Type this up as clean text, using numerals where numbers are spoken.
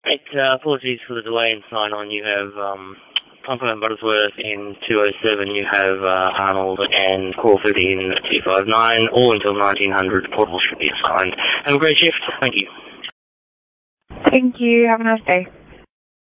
Mate, apologies for the delay in sign-on. You have Plumper and Buttersworth in 207. You have Arnold and Crawford in 259, all until 1900. Portable should be assigned. Have a great shift. Thank you. Thank you. Have a nice day.